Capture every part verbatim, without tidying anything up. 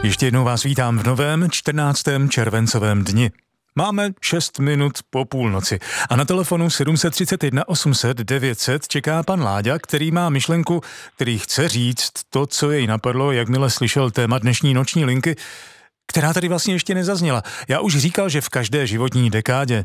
Ještě jednou vás vítám v novém čtrnáctém červencovém dni. Máme šest minut po půlnoci a na telefonu sedm tři jedna osm set devět set čeká pan Láďa, který má myšlenku, který chce říct to, co jej napadlo, jakmile slyšel téma dnešní noční linky, která tady vlastně ještě nezazněla. Já už říkal, že v každé životní dekádě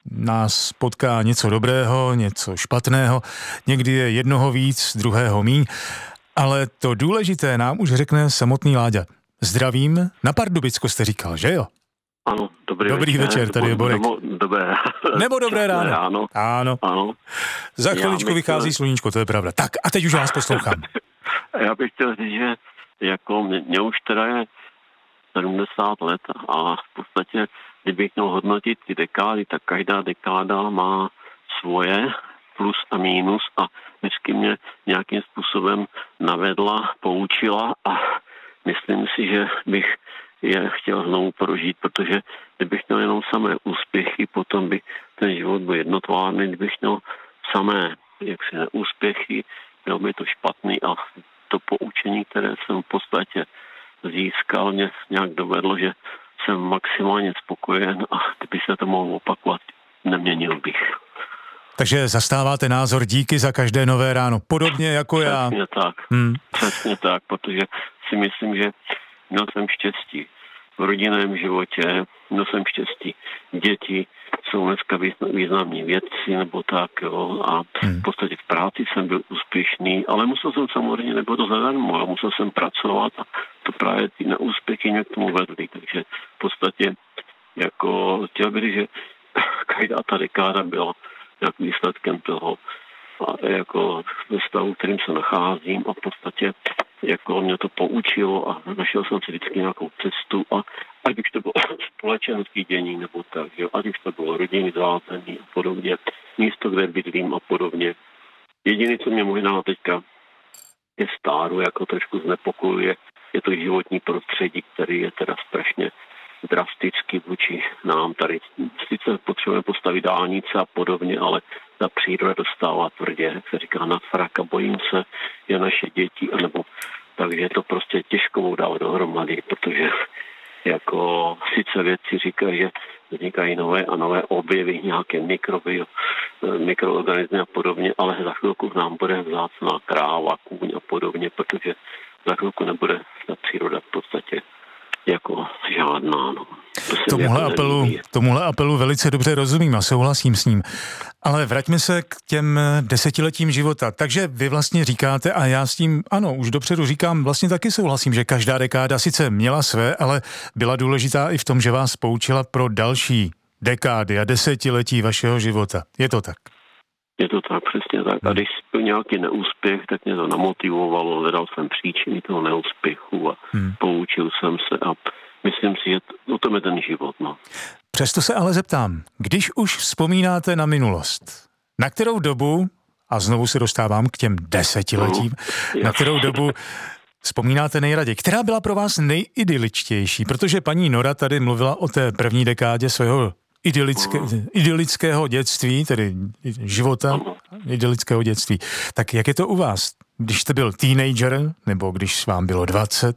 nás potká něco dobrého, něco špatného, někdy je jednoho víc, druhého míň, ale to důležité nám už řekne samotný Láďa. Zdravím, na Pardubicko jste říkal, že jo? Ano, dobrý, dobrý večer, večer, tady je Borek. Nebo dobré, nebo dobré ráno. ráno. Ano. ano. Za chviličku vychází chtěl... sluníčko, to je pravda. Tak a teď už vás poslouchám. Já bych chtěl říct, že jako mě, mě už teda je sedmdesát let a v podstatě, kdybych měl hodnotit ty dekády, tak každá dekáda má svoje plus a mínus a vždycky mě nějakým způsobem navedla, poučila a myslím si, že bych je chtěl znovu prožít, protože kdybych měl jenom samé úspěchy, potom by ten život byl jednotvárný, kdybych měl samé jaksi neúspěchy, byl by to špatný a to poučení, které jsem v podstatě získal, mě nějak dovedlo, že jsem maximálně spokojen a kdyby se to mohl opakovat, neměnil bych. Takže zastáváte názor díky za každé nové ráno, podobně jako já. Přesně tak, hmm. přesně tak, protože si myslím, že měl jsem štěstí v rodinném životě, měl jsem štěstí. Děti jsou dneska významní vědci nebo tak, jo, a v podstatě v práci jsem byl úspěšný, ale musel jsem samozřejmě, nebylo to zadarmo, ale musel jsem pracovat a to právě ty neúspěchy mě k tomu vedly, takže v podstatě jako chtěl bych, že každá ta dekáda byla jak výsledkem toho a jako ve stavu, kterým se nacházím a v podstatě jako mě to poučilo a našel jsem si vždycky nějakou cestu a ať už to bylo společenský dění nebo tak, jo, ať už to bylo rodinný zázemí a podobně, místo, kde bydlím a podobně. Jediné, co mě možná teďka je stáru, jako trošku znepokojuje, je to životní prostředí, který je teda strašně drasticky vůči nám tady. Sice potřebujeme postavit dálnice a podobně, ale ta příroda dostává tvrdě, jak se říká, na frak a bojím se, je naše děti, anebo takže je to prostě těžko dát dohromady, protože jako sice vědci říkají, že vznikají nové a nové objevy, nějaké mikroby, mikroorganismy a podobně, ale za chvilku nám bude vzácná kráva, kůň a podobně, protože za chvilku nebude ta příroda v podstatě jako žádná. No. To tomuhle, jako apelu, tomuhle apelu velice dobře rozumím a souhlasím s ním. Ale vraťme se k těm desetiletím života. Takže vy vlastně říkáte, a já s tím, ano, už dopředu říkám, vlastně taky souhlasím, že každá dekáda sice měla své, ale byla důležitá i v tom, že vás poučila pro další dekády a desetiletí vašeho života. Je to tak? Je to tak, přesně tak. A když byl nějaký neúspěch, tak mě to namotivovalo, hledal jsem příčiny toho neúspěchu a hmm. poučil jsem se a myslím si, že o tom je ten život. No. Přesto se ale zeptám, když už vzpomínáte na minulost, na kterou dobu, a znovu se dostávám k těm desetiletím, no, na kterou dobu vzpomínáte nejraději, která byla pro vás nejidyličtější, protože paní Nora tady mluvila o té první dekádě svého Idylické, idylického dětství, tedy života, idylického dětství. Tak jak je to u vás? Když jste byl teenager, nebo když vám bylo dvacet?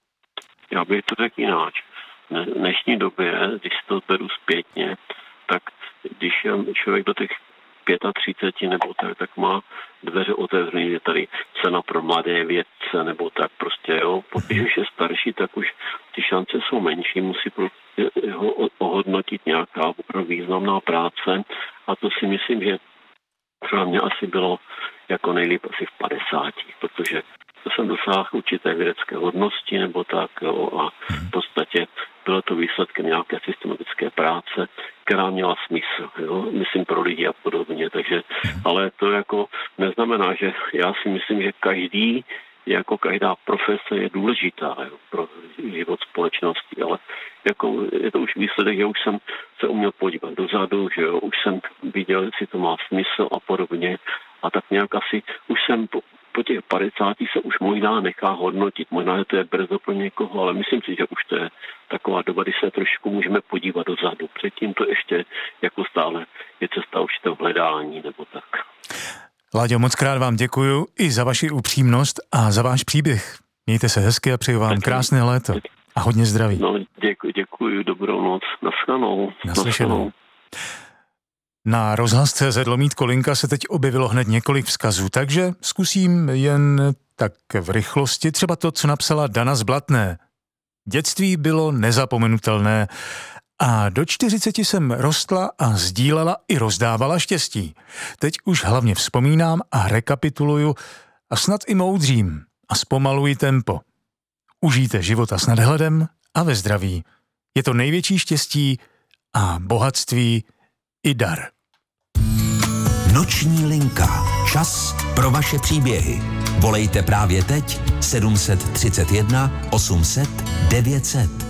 Já bych to řekl jináč. V dnešní době, když to beru zpětně, tak když je člověk do těch třicet pět nebo tak, tak má dveře otevřené, je tady cena pro mladé vědce, nebo tak prostě, jo. Když už je starší, tak už ty šance jsou menší, musí pro ho ohodnotit nějaká opravdu významná práce a to si myslím, že pro mě asi bylo jako nejlíp asi v padesáti, protože to jsem dosáhl určité vědecké hodnosti nebo tak, jo, a v podstatě bylo to výsledkem nějaké systematické práce, která měla smysl, jo, myslím pro lidi a podobně, takže, ale to jako neznamená, že já si myslím, že každý jako každá profese je důležitá, jo, pro život společnosti, ale jako je to už výsledek, že už jsem se uměl podívat dozadu, že jo, už jsem viděl, jestli to má smysl a podobně a tak nějak asi už jsem po, po těch padesáti se už možná nechá hodnotit, možná, že to je brzo pro někoho, ale myslím si, že už to je taková doba, kdy se trošku můžeme podívat dozadu. Předtím to ještě jako stále je cesta určitého hledání nebo tak. Láďo, moc krát vám děkuju i za vaši upřímnost a za váš příběh. Mějte se hezky a přeju vám krásné léto. A hodně zdraví. No, děkuji, děkuji, dobrou noc. Naschledanou. Naslyšenou. Na rozhlas tečka cé zet lomítko linka se teď objevilo hned několik vzkazů, takže zkusím jen tak v rychlosti třeba to, co napsala Dana z Blatné. Dětství bylo nezapomenutelné a do čtyřiceti jsem rostla a sdílela i rozdávala štěstí. Teď už hlavně vzpomínám a rekapituluju a snad i moudřím a zpomaluji tempo. Užijte života s nadhledem a ve zdraví. Je to největší štěstí a bohatství i dar. Noční linka. Čas pro vaše příběhy. Volejte právě teď sedm set třicet jedna osm set devět set.